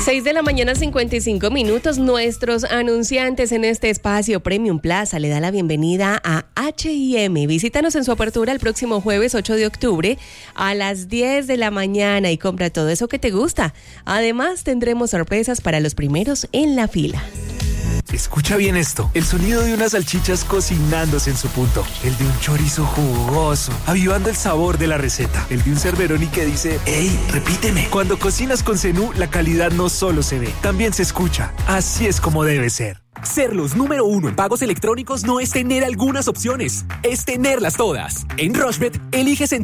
6 de la mañana, 55 minutos. Nuestros anunciantes en este espacio Premium Plaza le da la bienvenida a H&M. Visítanos en su apertura el próximo jueves 8 de octubre a las 10 de la mañana y compra todo eso que te gusta. Además, tendremos sorpresas para los primeros en la fila. Escucha bien esto, el sonido de unas salchichas cocinándose en su punto, el de un chorizo jugoso, avivando el sabor de la receta, el de un Cerveroni que dice, ¡ey, repíteme! Cuando cocinas con Zenú, la calidad no solo se ve, también se escucha. Así es como debe ser. Ser los número uno en pagos electrónicos no es tener algunas opciones, es tenerlas todas. En Rushbet, eliges